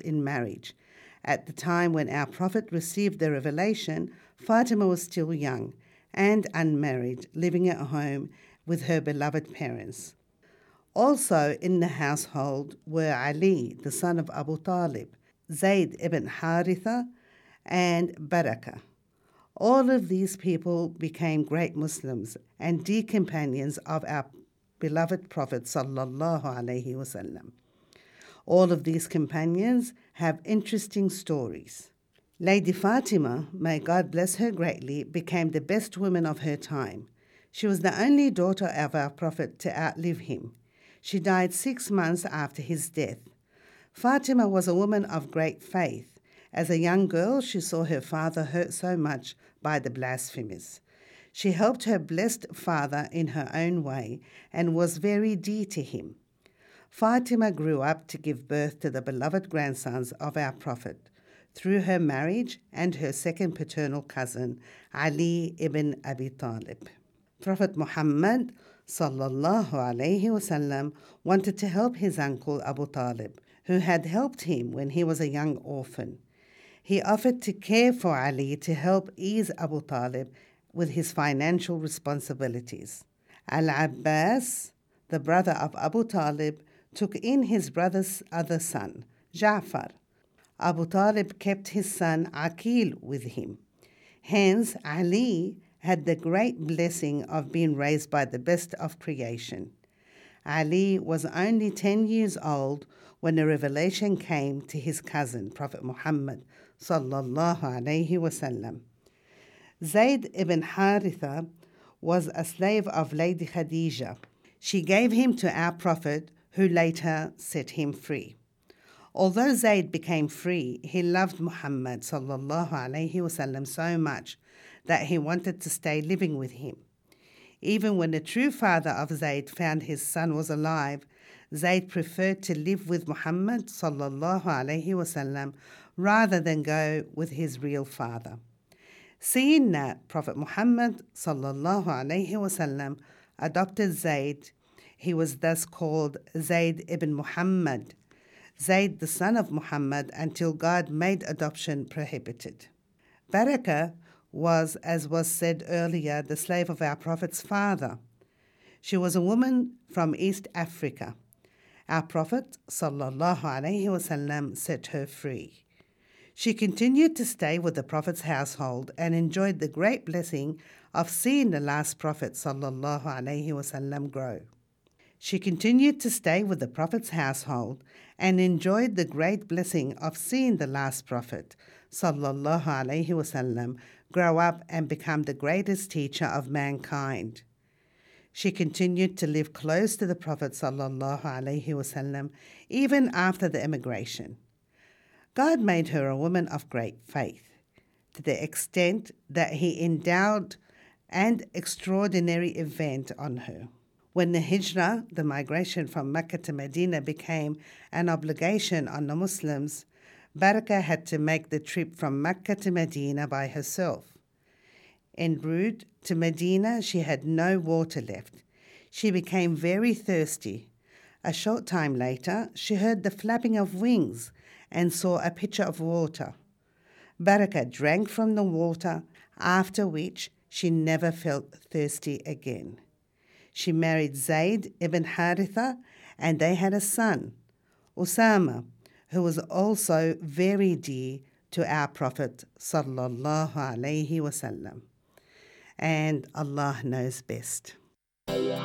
in marriage. At the time when our Prophet received the revelation, Fatima was still young and unmarried, living at home with her beloved parents. Also in the household were Ali, the son of Abu Talib, Zayd ibn Haritha, and Barakah. All of these people became great Muslims and dear companions of our beloved Prophet sallallahu alaihi wasallam. All of these companions have interesting stories. Lady Fatima, may God bless her greatly, became the best woman of her time. She was the only daughter of our Prophet to outlive him. She died 6 months after his death. Fatima was a woman of great faith. As a young girl, she saw her father hurt so much by the blasphemers. She helped her blessed father in her own way and was very dear to him. Fatima grew up to give birth to the beloved grandsons of our Prophet through her marriage and her second paternal cousin, Ali ibn Abi Talib. Prophet Muhammad sallallahu alaihi wasallam wanted to help his uncle Abu Talib, who had helped him when he was a young orphan. He offered to care for Ali to help ease Abu Talib with his financial responsibilities. Al-Abbas, the brother of Abu Talib, took in his brother's other son, Ja'far. Abu Talib kept his son Aqil with him. Hence, Ali had the great blessing of being raised by the best of creation. Ali was only 10 years old when a revelation came to his cousin, Prophet Muhammad sallallahu alaihi wasallam. Zayd ibn Haritha was a slave of Lady Khadija. She gave him to our Prophet, who later set him free. Although Zayd became free, he loved Muhammad sallallahu alaihi wasallam so much that he wanted to stay living with him. Even when the true father of Zayd found his son was alive, Zayd preferred to live with Muhammad sallallahu alaihi wasallam rather than go with his real father. Seeing that Prophet Muhammad sallallahu alaihi wasallam adopted Zayd, he was thus called Zayd ibn Muhammad, Zayd the son of Muhammad, until God made adoption prohibited. Barakah was, as was said earlier, the slave of our Prophet's father. She was a woman from East Africa. Our Prophet sallallahu alaihi wasallam set her free. She continued to stay with the Prophet's household and enjoyed the great blessing of seeing the last Prophet sallallahu alaihi wasallam grow. She continued to stay with the Prophet's household and enjoyed the great blessing of seeing the last Prophet sallallahu alaihi wasallam grow up and become the greatest teacher of mankind. She continued to live close to the Prophet sallallahu alaihi wasallam even after the emigration. God made her a woman of great faith, to the extent that he endowed an extraordinary event on her. When the Hijrah, the migration from Mecca to Medina, became an obligation on the Muslims, Barakah had to make the trip from Mecca to Medina by herself. En route to Medina, she had no water left. She became very thirsty. A short time later, she heard the flapping of wings and saw a pitcher of water. Barakah drank from the water, after which she never felt thirsty again. She married Zayd ibn Haritha, and they had a son, Usama, who was also very dear to our Prophet sallallahu alaihi wasallam. And Allah knows best.